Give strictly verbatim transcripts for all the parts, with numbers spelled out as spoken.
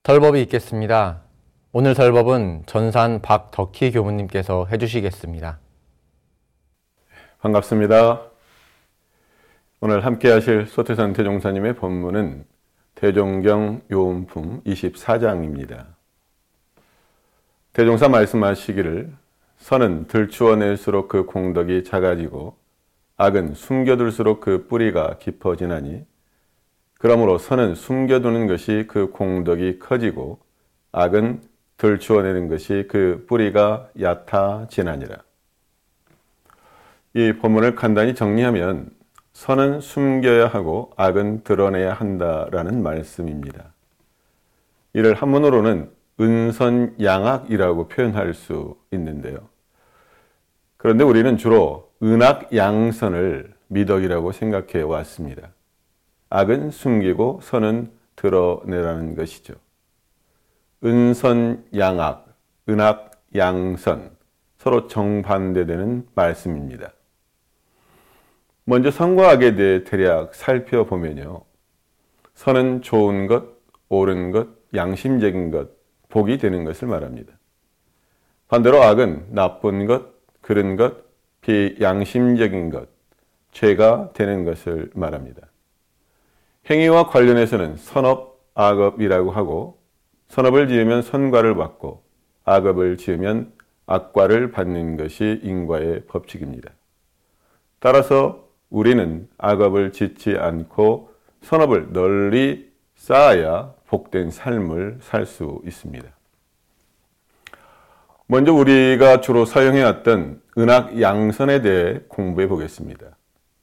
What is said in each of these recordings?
설법이 있겠습니다. 오늘 설법은 전산 박덕희 교무님께서 해주시겠습니다. 반갑습니다. 오늘 함께 하실 소태산 대종사님의 본문은 대종경 요음품 이십사 장입니다. 대종사 말씀하시기를 선은 들추어낼수록 그 공덕이 작아지고 악은 숨겨둘수록 그 뿌리가 깊어지나니 그러므로 선은 숨겨두는 것이 그 공덕이 커지고 악은 들추어내는 것이 그 뿌리가 얕아지나니라. 이 본문을 간단히 정리하면 선은 숨겨야 하고 악은 드러내야 한다라는 말씀입니다. 이를 한문으로는 은선양악이라고 표현할 수 있는데요. 그런데 우리는 주로 은악양선을 미덕이라고 생각해 왔습니다. 악은 숨기고 선은 드러내라는 것이죠. 은선양악, 은악양선, 서로 정반대되는 말씀입니다. 먼저 선과 악에 대해 대략 살펴보면요. 선은 좋은 것, 옳은 것, 양심적인 것, 복이 되는 것을 말합니다. 반대로 악은 나쁜 것, 그른 것, 비양심적인 것, 죄가 되는 것을 말합니다. 행위와 관련해서는 선업, 악업이라고 하고 선업을 지으면 선과를 받고 악업을 지으면 악과를 받는 것이 인과의 법칙입니다. 따라서 우리는 악업을 짓지 않고 선업을 널리 쌓아야 복된 삶을 살 수 있습니다. 먼저 우리가 주로 사용해왔던 은악양선에 대해 공부해 보겠습니다.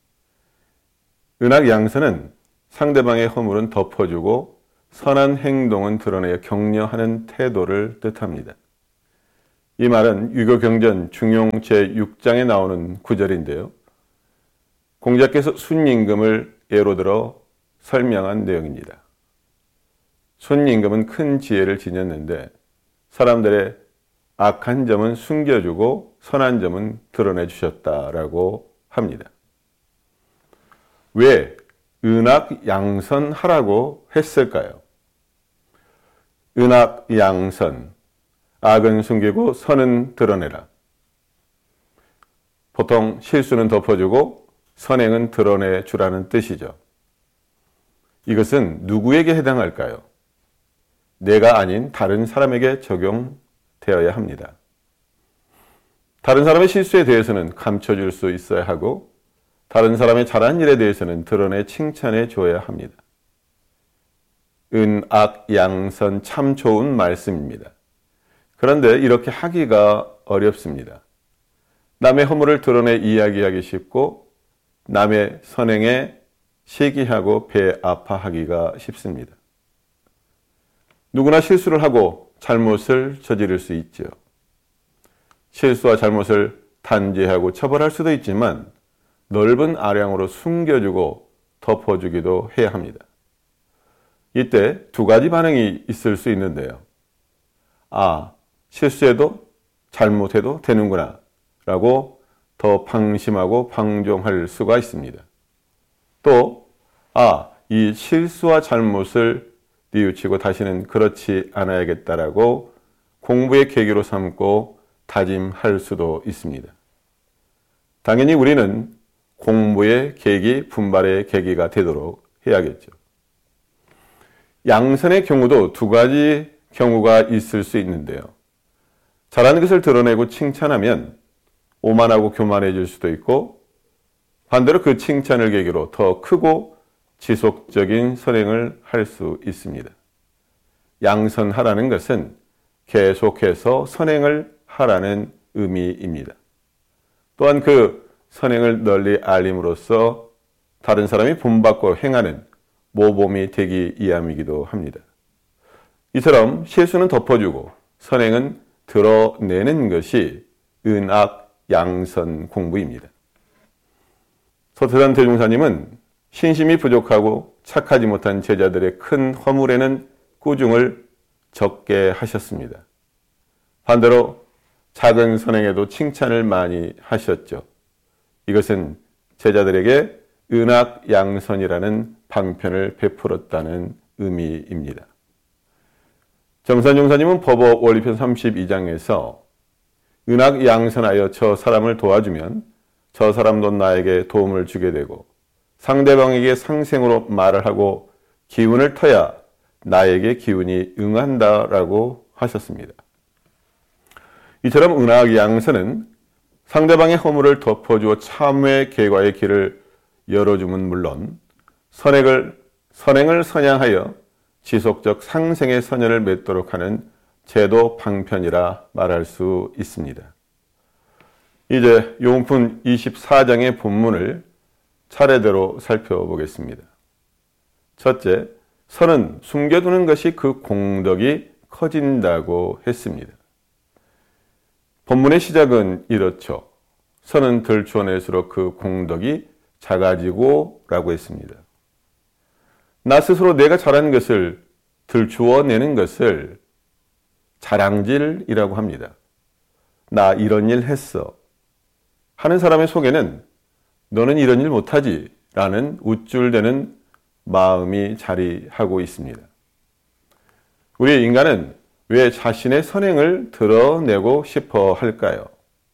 은악양선은 상대방의 허물은 덮어주고 선한 행동은 드러내어 격려하는 태도를 뜻합니다. 이 말은 유교경전 중용 제육 장에 나오는 구절인데요. 공자께서 순임금을 예로 들어 설명한 내용입니다. 순임금은 큰 지혜를 지녔는데 사람들의 악한 점은 숨겨주고 선한 점은 드러내 주셨다라고 합니다. 왜 은악양선하라고 했을까요? 은악양선, 악은 숨기고 선은 드러내라. 보통 실수는 덮어주고 선행은 드러내 주라는 뜻이죠. 이것은 누구에게 해당할까요? 내가 아닌 다른 사람에게 적용되어야 합니다. 다른 사람의 실수에 대해서는 감춰줄 수 있어야 하고 다른 사람의 잘한 일에 대해서는 드러내 칭찬해 줘야 합니다. 은악양선 참 좋은 말씀입니다. 그런데 이렇게 하기가 어렵습니다. 남의 허물을 드러내 이야기하기 쉽고 남의 선행에 시기하고 배 아파하기가 쉽습니다. 누구나 실수를 하고 잘못을 저지를 수 있죠. 실수와 잘못을 단죄하고 처벌할 수도 있지만 넓은 아량으로 숨겨주고 덮어주기도 해야 합니다. 이때 두 가지 반응이 있을 수 있는데요. 아, 실수해도 잘못해도 되는구나 라고 더 방심하고 방종할 수가 있습니다. 또, 아, 이 실수와 잘못을 뉘우치고 다시는 그렇지 않아야겠다라고 공부의 계기로 삼고 다짐할 수도 있습니다. 당연히 우리는 공부의 계기, 분발의 계기가 되도록 해야겠죠. 양선의 경우도 두 가지 경우가 있을 수 있는데요. 잘하는 것을 드러내고 칭찬하면 오만하고 교만해질 수도 있고 반대로 그 칭찬을 계기로 더 크고 지속적인 선행을 할 수 있습니다. 양선하라는 것은 계속해서 선행을 하라는 의미입니다. 또한 그 선행을 널리 알림으로써 다른 사람이 본받고 행하는 모범이 되기 위함이기도 합니다. 이처럼 실수는 덮어주고 선행은 드러내는 것이 은악양선 공부입니다. 소태산 대종사님은 신심이 부족하고 착하지 못한 제자들의 큰 허물에는 꾸중을 적게 하셨습니다. 반대로 작은 선행에도 칭찬을 많이 하셨죠. 이것은 제자들에게 은악양선이라는 방편을 베풀었다는 의미입니다. 정산 용사님은 법어 원리편 삼십이 장에서 은학 양선하여 저 사람을 도와주면 저 사람도 나에게 도움을 주게 되고 상대방에게 상생으로 말을 하고 기운을 터야 나에게 기운이 응한다라고 하셨습니다. 이처럼 은학 양선은 상대방의 허물을 덮어주어 참회 계과의 길을 열어주면 물론 선행을, 선행을 선양하여 지속적 상생의 선연을 맺도록 하는 제도 방편이라 말할 수 있습니다. 이제 요한복음 이십사 장의 본문을 차례대로 살펴보겠습니다. 첫째, 선은 숨겨두는 것이 그 공덕이 커진다고 했습니다. 본문의 시작은 이렇죠. 선은 들추어낼수록 그 공덕이 작아지고 라고 했습니다. 나 스스로 내가 잘한 것을 들추어내는 것을 자랑질이라고 합니다. 나 이런 일 했어 하는 사람의 속에는 너는 이런 일 못하지 라는 우쭐대는 마음이 자리하고 있습니다. 우리 인간은 왜 자신의 선행을 드러내고 싶어 할까요?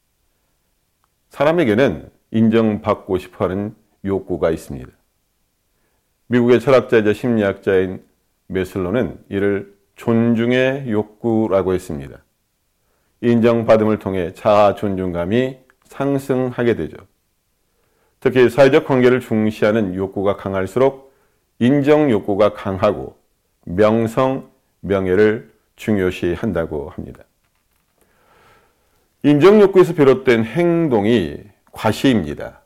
사람에게는 인정받고 싶어 하는 욕구가 있습니다. 미국의 철학자이자 심리학자인 메슬로는 이를 존중의 욕구라고 했습니다. 인정받음을 통해 자아 존중감이 상승하게 되죠. 특히 사회적 관계를 중시하는 욕구가 강할수록 인정 욕구가 강하고 명성, 명예를 중요시한다고 합니다. 인정 욕구에서 비롯된 행동이 과시입니다.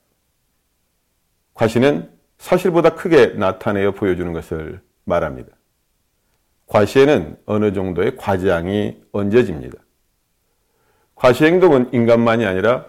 과시는 사실보다 크게 나타내어 보여주는 것을 말합니다. 과시에는 어느 정도의 과장이 얹어집니다. 과시 행동은 인간만이 아니라